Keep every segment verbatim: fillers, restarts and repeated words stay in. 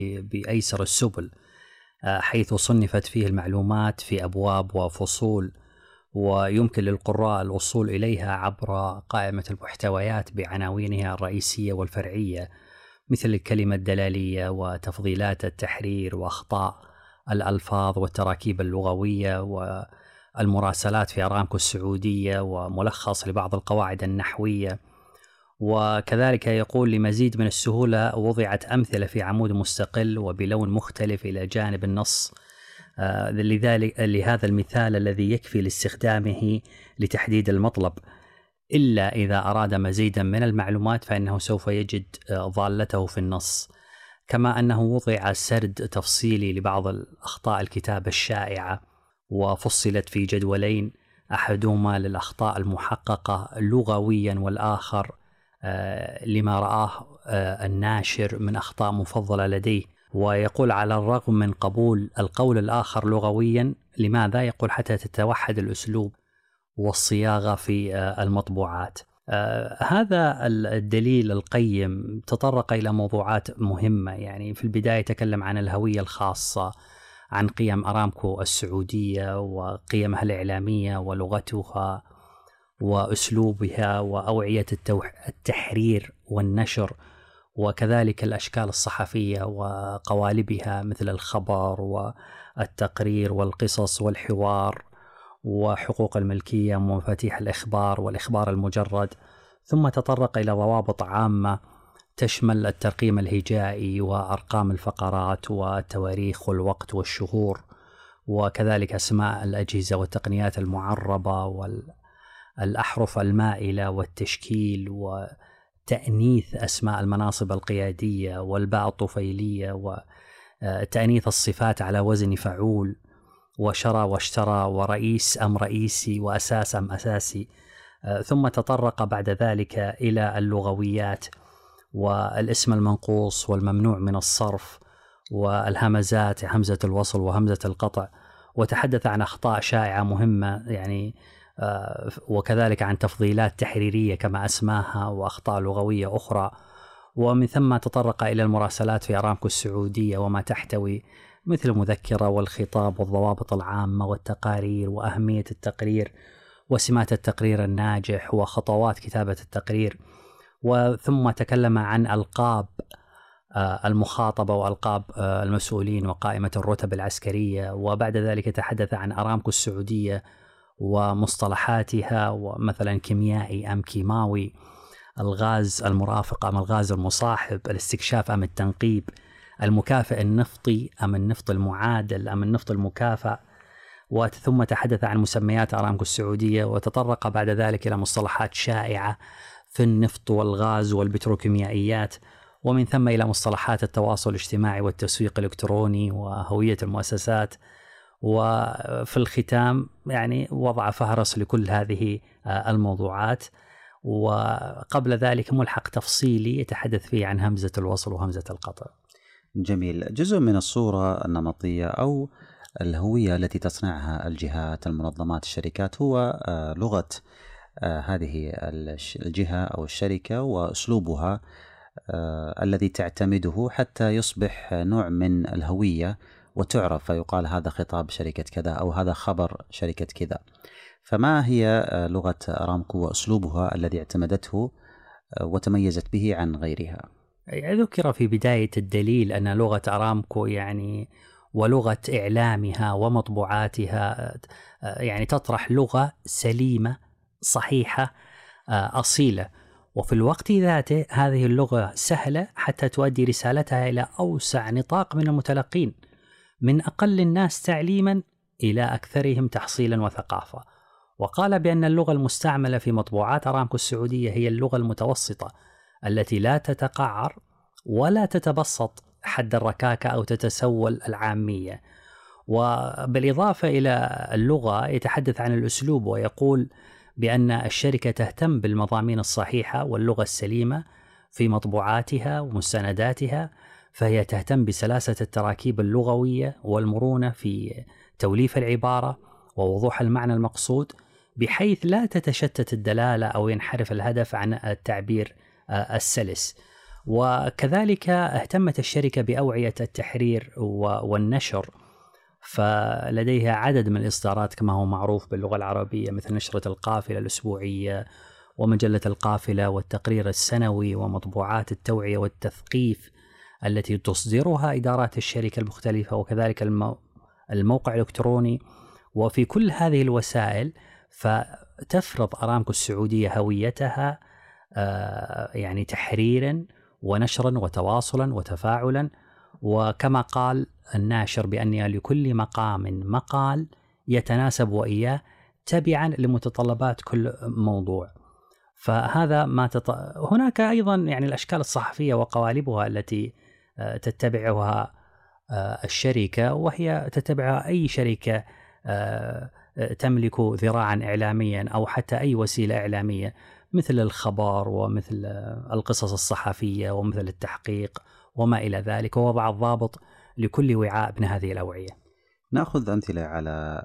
بأيسر السبل، حيث صنفت فيه المعلومات في أبواب وفصول، ويمكن للقراء الوصول إليها عبر قائمة المحتويات بعناوينها الرئيسية والفرعية، مثل الكلمة الدلالية وتفضيلات التحرير وأخطاء الألفاظ والتراكيب اللغوية والمراسلات في أرامكو السعودية وملخص لبعض القواعد النحوية. وكذلك يقول لمزيد من السهولة وضعت أمثلة في عمود مستقل وبلون مختلف إلى جانب النص، آه لذلك لهذا المثال الذي يكفي لاستخدامه لتحديد المطلب، إلا إذا أراد مزيدا من المعلومات فإنه سوف يجد آه ضالته في النص. كما أنه وضع سرد تفصيلي لبعض الأخطاء الكتابة الشائعة، وفصلت في جدولين، أحدهما للأخطاء المحققة لغويا والآخر آه لما رآه آه الناشر من أخطاء مفضلة لديه. ويقول على الرغم من قبول القول الآخر لغويا، لماذا؟ يقول حتى تتوحد الأسلوب والصياغة في آه المطبوعات. آه هذا الدليل القيم تطرق إلى موضوعات مهمة. يعني في البداية تكلم عن الهوية الخاصة، عن قيم أرامكو السعودية وقيمها الإعلامية ولغتها وأسلوبها وأوعية التحرير والنشر، وكذلك الأشكال الصحفية وقوالبها مثل الخبر والتقرير والقصص والحوار وحقوق الملكية ومفاتيح الإخبار والإخبار المجرد. ثم تطرق إلى ضوابط عامة تشمل الترقيم الهجائي وأرقام الفقرات والتواريخ والوقت والشهور، وكذلك أسماء الأجهزة والتقنيات المعربة والأحرف المائلة والتشكيل وتأنيث أسماء المناصب القيادية والباء الطفيلية وتأنيث الصفات على وزن فعول، وشرى واشترى ورئيس أم رئيسي وأساس أم أساسي. ثم تطرق بعد ذلك إلى اللغويات والاسم المنقوص والممنوع من الصرف والهمزات، همزة الوصل وهمزة القطع، وتحدث عن أخطاء شائعة مهمة يعني وكذلك عن تفضيلات تحريرية كما أسماها وأخطاء لغوية أخرى. ومن ثم تطرق إلى المراسلات في أرامكو السعودية وما تحتوي، مثل المذكرة والخطاب والضوابط العامة والتقارير وأهمية التقرير وسمات التقرير الناجح وخطوات كتابة التقرير. وثم تكلم عن ألقاب المخاطبة وألقاب المسؤولين وقائمة الرتب العسكرية. وبعد ذلك تحدث عن أرامكو السعودية ومصطلحاتها، ومثلا كيميائي أم كيماوي، الغاز المرافق أم الغاز المصاحب، الاستكشاف أم التنقيب، المكافئ النفطي أم النفط المعادل أم النفط المكافئ. وثم تحدث عن مسميات أرامكو السعودية، وتطرق بعد ذلك إلى مصطلحات شائعة في النفط والغاز والبتروكيميائيات، ومن ثم إلى مصطلحات التواصل الاجتماعي والتسويق الإلكتروني وهوية المؤسسات. وفي الختام يعني وضع فهرس لكل هذه الموضوعات، وقبل ذلك ملحق تفصيلي يتحدث فيه عن همزة الوصل وهمزة القطع. جميل. جزء من الصورة النمطية أو الهوية التي تصنعها الجهات، المنظمات، الشركات هو لغة هذه الجهة أو الشركة وأسلوبها الذي تعتمده حتى يصبح نوع من الهوية وتعرف، فيقال هذا خطاب شركة كذا أو هذا خبر شركة كذا. فما هي لغة أرامكو وأسلوبها الذي اعتمدته وتميزت به عن غيرها؟ ذكر في بداية الدليل أن لغة أرامكو يعني ولغة إعلامها ومطبوعاتها يعني تطرح لغة سليمة صحيحة أصيلة، وفي الوقت ذاته هذه اللغة سهلة حتى تؤدي رسالتها إلى أوسع نطاق من المتلقين، من أقل الناس تعليما إلى أكثرهم تحصيلا وثقافة. وقال بأن اللغة المستعملة في مطبوعات أرامكو السعودية هي اللغة المتوسطة التي لا تتقعر ولا تتبسط حد الركاكة أو تتسول العامية. وبالإضافة إلى اللغة يتحدث عن الأسلوب، ويقول بأن الشركة تهتم بالمضامين الصحيحة واللغة السليمة في مطبوعاتها ومستنداتها، فهي تهتم بسلاسة التراكيب اللغوية والمرونة في توليف العبارة ووضوح المعنى المقصود، بحيث لا تتشتت الدلالة أو ينحرف الهدف عن التعبير السلس. وكذلك اهتمت الشركة بأوعية التحرير والنشر، فلديها عدد من الإصدارات كما هو معروف باللغة العربية، مثل نشرة القافلة الأسبوعية ومجلة القافلة والتقرير السنوي ومطبوعات التوعية والتثقيف التي تصدرها إدارات الشركة المختلفة، وكذلك الموقع الإلكتروني. وفي كل هذه الوسائل فتفرض أرامكو السعودية هويتها يعني تحريرا ونشرا وتواصلا وتفاعلا. وكما قال الناشر بأن لكل مقام مقال يتناسب وإياه تبعا لمتطلبات كل موضوع. فهذا ما تط... هناك أيضا يعني الأشكال الصحفية وقوالبها التي تتبعها الشركة، وهي تتبعها أي شركة تملك ذراعا إعلاميا أو حتى أي وسيلة إعلامية، مثل الخبر ومثل القصص الصحفية ومثل التحقيق وما إلى ذلك، ووضع الضابط لكل وعاء من هذه الأوعية. نأخذ أمثلة على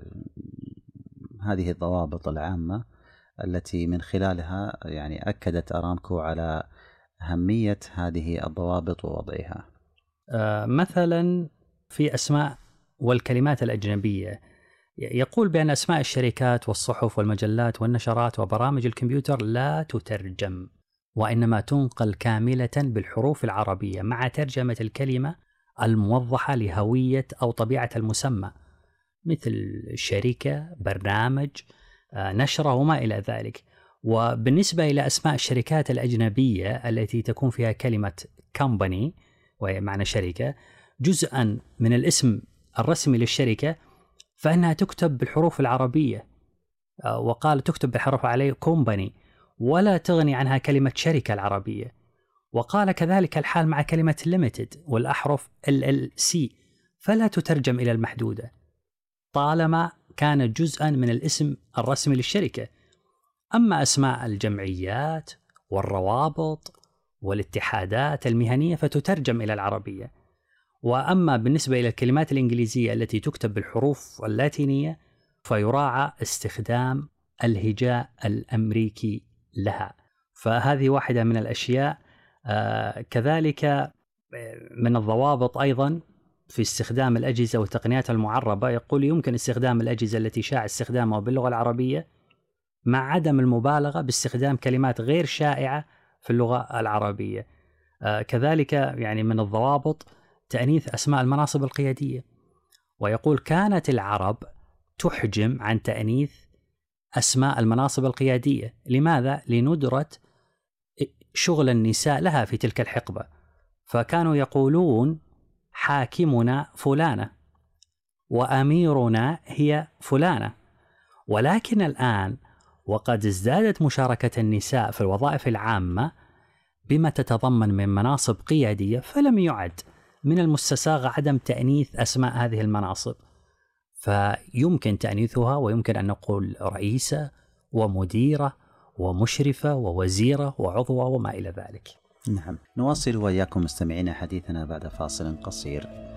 هذه الضوابط العامة التي من خلالها يعني أكدت أرامكو على أهمية هذه الضوابط ووضعها. آه مثلا في أسماء والكلمات الأجنبية، يقول بأن أسماء الشركات والصحف والمجلات والنشرات وبرامج الكمبيوتر لا تترجم، وإنما تنقل كاملة بالحروف العربية مع ترجمة الكلمة الموضحة لهوية أو طبيعة المسمى، مثل شركة، برنامج، نشرة وما إلى ذلك. وبالنسبة إلى أسماء الشركات الأجنبية التي تكون فيها كلمة company وهي معنى شركة جزءا من الاسم الرسمي للشركة، فإنها تكتب بالحروف العربية، وقال تكتب بالحرف عليه company ولا تغني عنها كلمة شركة العربية. وقال كذلك الحال مع كلمة limited والأحرف إل إل سي فلا تترجم إلى المحدودة طالما كانت جزءا من الاسم الرسمي للشركة. أما أسماء الجمعيات والروابط والاتحادات المهنية فتترجم إلى العربية. وأما بالنسبة إلى الكلمات الإنجليزية التي تكتب بالحروف اللاتينية فيراعى استخدام الهجاء الأمريكي لها. فهذه واحدة من الأشياء. آه كذلك من الضوابط أيضا في استخدام الأجهزة والتقنيات المعربة، يقول يمكن استخدام الأجهزة التي شاع استخدامها باللغة العربية مع عدم المبالغة باستخدام كلمات غير شائعة في اللغة العربية. آه كذلك يعني من الضوابط تأنيث أسماء المناصب القيادية، ويقول كانت العرب تحجم عن تأنيث أسماء المناصب القيادية. لماذا؟ لندرة شغل النساء لها في تلك الحقبة، فكانوا يقولون حاكمنا فلانة وأميرنا هي فلانة. ولكن الآن وقد ازدادت مشاركة النساء في الوظائف العامة بما تتضمن من مناصب قيادية، فلم يعد من المستساغ عدم تأنيث أسماء هذه المناصب، فيمكن تأنيثها ويمكن أن نقول رئيسة ومديرة ومشرفة ووزيرة وعضوة وما إلى ذلك. نعم، نواصل وإياكم مستمعين حديثنا بعد فاصل قصير.